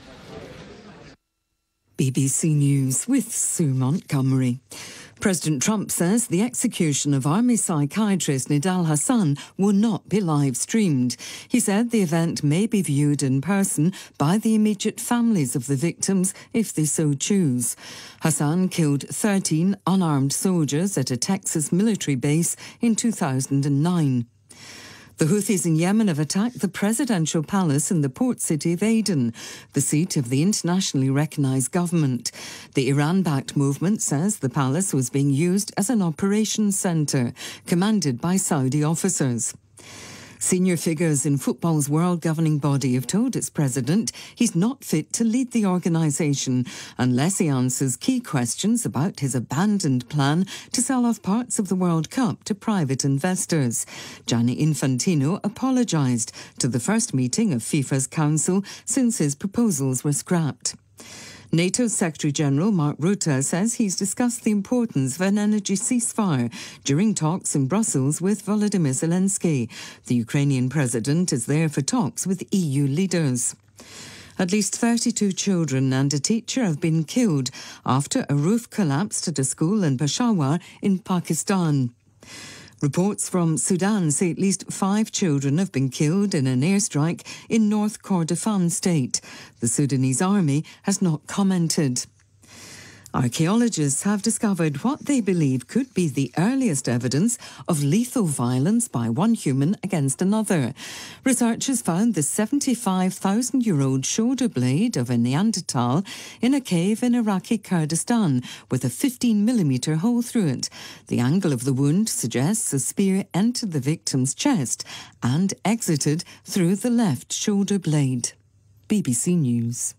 B B C News with Sue Montgomery. President Trump says the execution of Army psychiatrist Nidal Hasan will not be live-streamed. He said the event may be viewed in person by the immediate families of the victims if they so choose. Hasan killed thirteen unarmed soldiers at a Texas military base in two thousand nine. The Houthis in Yemen have attacked the presidential palace in the port city of Aden, the seat of the internationally recognised government. The Iran-backed movement says the palace was being used as an operations centre, commanded by Saudi officers. Senior figures in football's world governing body have told its president he's not fit to lead the organisation unless he answers key questions about his abandoned plan to sell off parts of the World Cup to private investors. Gianni Infantino apologised to the first meeting of FIFA's council since his proposals were scrapped. NATO Secretary-General Mark Rutte says he's discussed the importance of an energy ceasefire during talks in Brussels with Volodymyr Zelensky. The Ukrainian president is there for talks with E U leaders. At least thirty-two children and a teacher have been killed after a roof collapsed at a school in Peshawar in Pakistan. Reports from Sudan say at least five children have been killed in an airstrike in North Kordofan state. The Sudanese army has not commented. Archaeologists have discovered what they believe could be the earliest evidence of lethal violence by one human against another. Researchers found the seventy-five thousand year old shoulder blade of a Neanderthal in a cave in Iraqi Kurdistan with a fifteen millimeter hole through it. The angle of the wound suggests a spear entered the victim's chest and exited through the left shoulder blade. B B C News.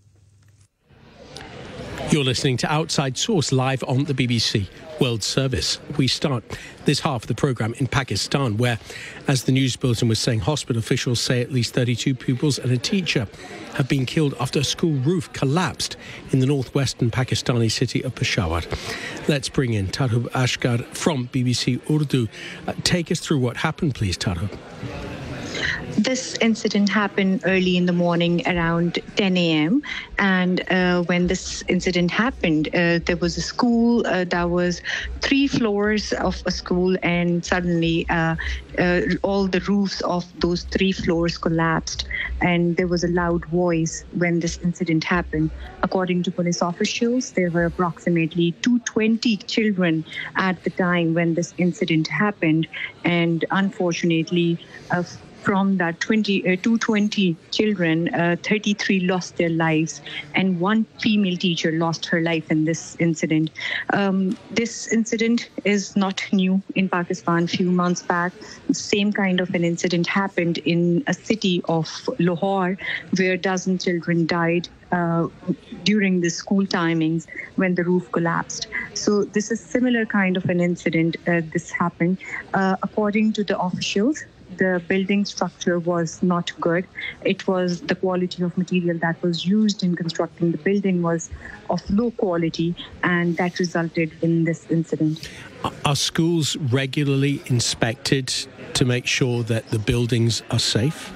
You're listening to Outside Source live on the B B C World Service. We start this half of the programme in Pakistan, where, as the news bulletin was saying, hospital officials say at least thirty-two pupils and a teacher have been killed after a school roof collapsed in the northwestern Pakistani city of Peshawar. Let's bring in Tarhub Ashkar from B B C Urdu. Uh, take us through what happened, please, Tarhub. This incident happened early in the morning around ten a.m. And uh, when this incident happened, uh, there was a school uh, that was three floors of a school, and suddenly uh, uh, all the roofs of those three floors collapsed. And there was a loud voice when this incident happened. According to police officials, there were approximately two hundred twenty children at the time when this incident happened. And unfortunately, uh, from that twenty, uh, two hundred twenty children, uh, thirty-three lost their lives, and one female teacher lost her life in this incident. Um, this incident is not new in Pakistan. A few months back, the same kind of an incident happened in a city of Lahore, where a dozen children died uh, during the school timings when the roof collapsed. So this is similar kind of an incident. Uh, this happened. Uh, according to the officials, the building structure was not good. It was the quality of material that was used in constructing the building was of low quality, and that resulted in this incident. Are schools regularly inspected to make sure that the buildings are safe?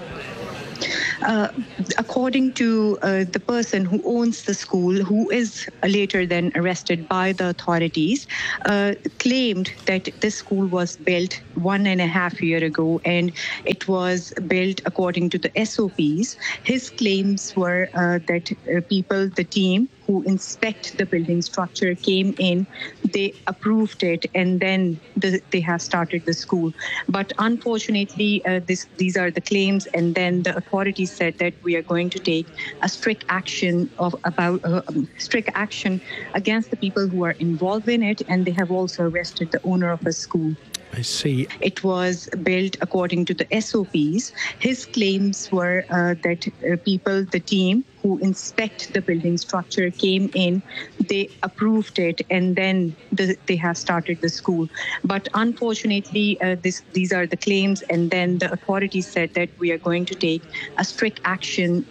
Uh, according to uh, the person who owns the school, who is later then arrested by the authorities, uh, claimed that this school was built one and a half year ago, and it was built according to the S O Ps. His claims were uh, that uh, people, the team who inspect the building structure came in, they approved it, and then the, they have started the school. But unfortunately, uh, this, these are the claims, and then the authorities said that we are going to take a strict action of about uh, strict action against the people who are involved in it, and they have also arrested the owner of a school. I see. It was built according to the S O Ps. His claims were uh, that uh, people, the team who inspect the building structure came in, they approved it, and then the, they have started the school. But unfortunately, uh, this, these are the claims, and then the authorities said that we are going to take a strict action